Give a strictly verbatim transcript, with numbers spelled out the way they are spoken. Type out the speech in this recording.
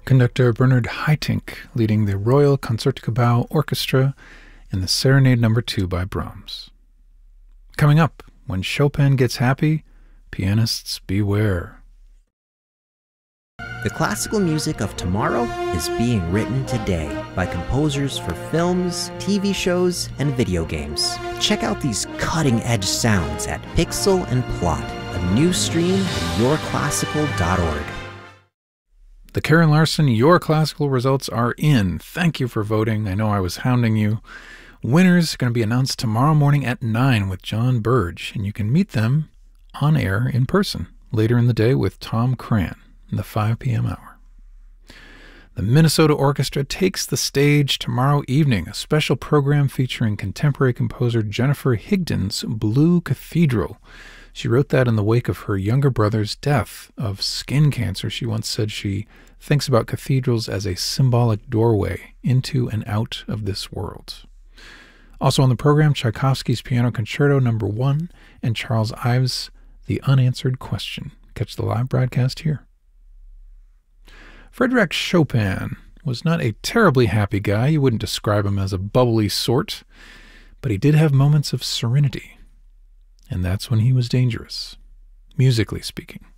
Conductor Bernard Haitink leading the Royal Concertgebouw Orchestra in the Serenade Number two by Brahms. Coming up, when Chopin gets happy, pianists beware. The classical music of tomorrow is being written today by composers for films, T V shows, and video games. Check out these cutting-edge sounds at Pixel and Plot, a new stream at your classical dot org. The Karen Larson Your Classical results are in. Thank you for voting. I know I was hounding you. Winners are going to be announced tomorrow morning at nine with John Burge, and you can meet them on air in person later in the day with Tom Cran in the five p.m. hour. The Minnesota Orchestra takes the stage tomorrow evening, a special program featuring contemporary composer Jennifer Higdon's Blue Cathedral. She wrote that in the wake of her younger brother's death of skin cancer. She once said she thinks about cathedrals as a symbolic doorway into and out of this world. Also on the program, Tchaikovsky's Piano Concerto Number One and Charles Ives' The Unanswered Question. Catch the live broadcast here. Frédéric Chopin was not a terribly happy guy. You wouldn't describe him as a bubbly sort, but he did have moments of serenity. And that's when he was dangerous, musically speaking.